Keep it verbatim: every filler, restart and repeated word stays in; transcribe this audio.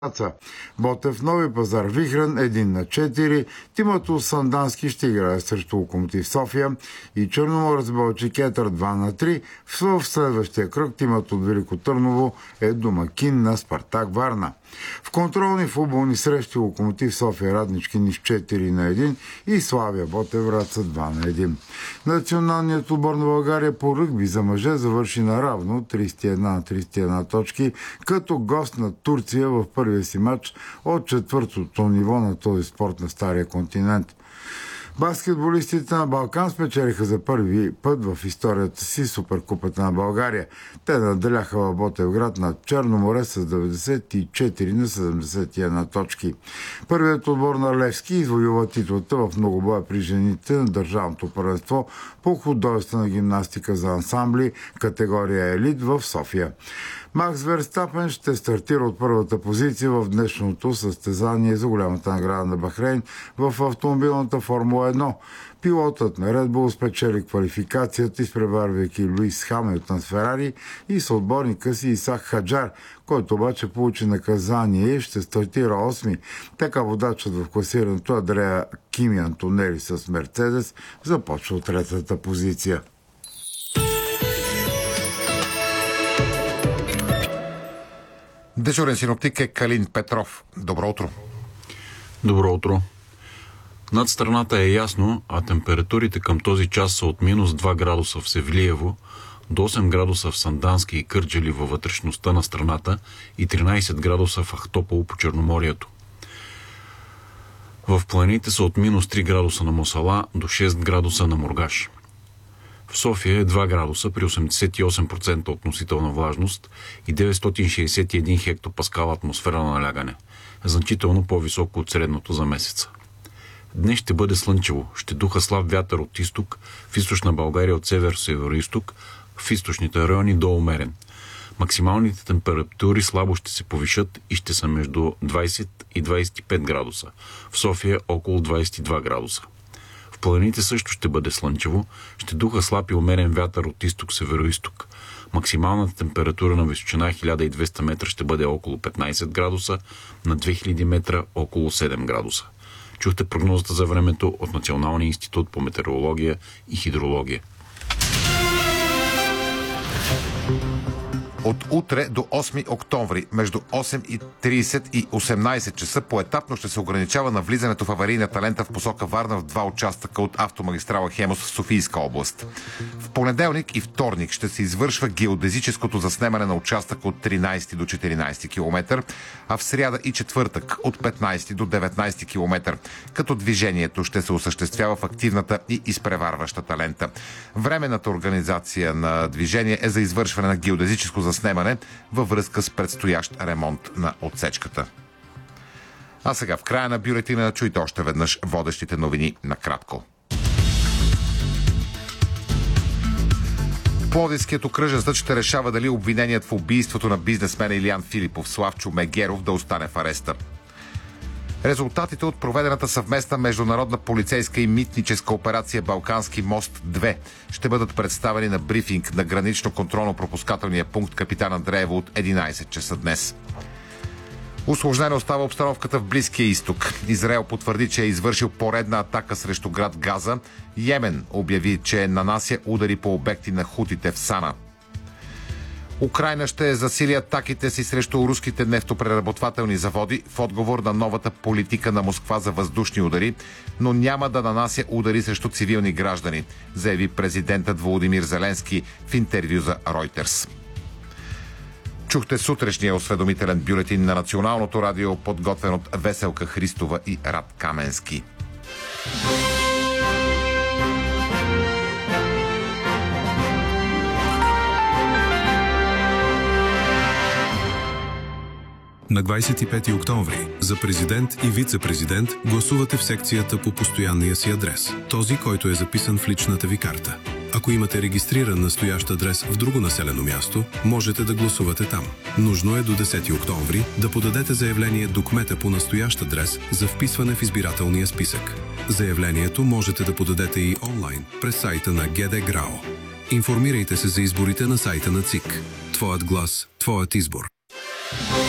Ботев, Нови пазар, Вихрен едно на четири, Тимото Сандански ще играе срещу Локомотив София и Черноморец Балчик Етър два на три. В следващия кръг Тимът от Велико Търново е домакин на Спартак Варна. В контролни футболни срещи Локомотив София Раднички Ниш четири на едно и Славия Ботев Враца два на едно. Националният отбор на България по ръгби за мъже завърши наравно тридесет и едно на тридесет и едно точки, като гост на Турция в първия си матч от четвъртото ниво на този спорт на Стария континент. Баскетболистите на Балкан спечелиха за първи път в историята си Суперкупата на България. Те наделяха в Ботевград на Черно море с деветдесет и четири на седемдесет и едно точки. Първият отбор на Левски извоюва титлата в многобоя при жените на държавното първенство по художествена гимнастика за ансамбли категория елит в София. Макс Верстапен ще стартира от първата позиция в днешното състезание за голямата награда на Бахрейн в автомобилната Формула едно. Пилотът на Red Bull спечели квалификацията, изпреварвайки Луис Хамилтън с Ферари и съотборника си Исак Хаджар, който обаче получи наказание и ще стартира осми. Така водачът в класирането Андреа Кими Антонели с Мерцедес започва от третата позиция. Дежурен синоптик е Калин Петров. Добро утро. Добро утро. Над страната е ясно, а температурите към този час са от минус два градуса в Севлиево до осем градуса в Сандански и Кърджали във вътрешността на страната и тринадесет градуса в Ахтопол по Черноморието. В планините са от минус три градуса на Мосала до шест градуса на Мургаш. В София е два градуса при осемдесет и осем процента относителна влажност и деветстотин шейсет и един хектопаскал атмосфера на налягане, значително по-високо от средното за месеца. Днес ще бъде слънчево, ще духа слаб вятър от изток, в източна България от север-североизток, в източните райони до умерен. Максималните температури слабо ще се повишат и ще са между двадесет и двадесет и пет градуса, в София около двадесет и два градуса. В планините също ще бъде слънчево, ще духа слаб и умерен вятър от изток-североизток. Максималната температура на височина хиляда и двеста метра ще бъде около петнадесет градуса, на две хиляди метра около седем градуса. Чухте прогнозата за времето от Националния институт по метеорология и хидрология. От утре до осми октомври между осем и тридесет и осемнадесет часа поетапно ще се ограничава навлизането в аварийната лента в посока Варна в два участъка от автомагистрала Хемус в Софийска област. В понеделник и вторник ще се извършва геодезическото заснемане на участъка от тринадесети до четиринадесети километър, а в сряда и четвъртък от петнадесети до деветнадесети километър, като движението ще се осъществява в активната и изпреварващата лента. Временната организация на движение е за извършване на геодезическо заснемане във връзка с предстоящ ремонт на отсечката. А сега в края на бюлетина чуйте още веднъж водещите новини накратко. Пловдивският окръжен съд ще решава дали обвиненият в убийството на бизнесмена Илиян Филипов Славчо Мегеров да остане в ареста. Резултатите от проведената съвместна международна полицейска и митническа операция Балкански мост две ще бъдат представени на брифинг на гранично-контролно-пропускателния пункт Капитан Андреево от единадесет часа днес. Усложнена остава обстановката в Близкия изток. Израел потвърди, че е извършил поредна атака срещу град Газа. Йемен обяви, че нанася удари по обекти на хутите в Сана. Украйна ще засили атаките си срещу руските нефтопреработвателни заводи в отговор на новата политика на Москва за въздушни удари, но няма да нанася удари срещу цивилни граждани, заяви президентът Володимир Зеленски в интервю за Reuters. Чухте сутрешния осведомителен бюлетин на Националното радио, подготвен от Веселка Христова и Рад Каменски. На двадесет и пети октомври за президент и вице-президент гласувате в секцията по постоянния си адрес, този, който е записан в личната ви карта. Ако имате регистриран настоящ адрес в друго населено място, можете да гласувате там. Нужно е до десети октомври да подадете заявление до кмета по настоящ адрес за вписване в избирателния списък. Заявлението можете да подадете и онлайн през сайта на ГД ГРАО. Информирайте се за изборите на сайта на ЦИК. Твоят глас, твоят избор.